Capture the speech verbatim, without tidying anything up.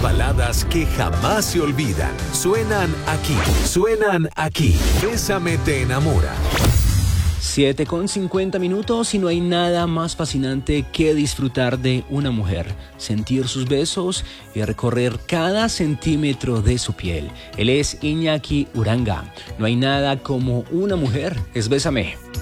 baladas que jamás se olvidan. Suenan aquí, suenan aquí. Bésame te enamora. siete con cincuenta minutos y no hay nada más fascinante que disfrutar de una mujer, sentir sus besos y recorrer cada centímetro de su piel. Él es Iñaki Uranga. No hay nada como una mujer. Es Bésame.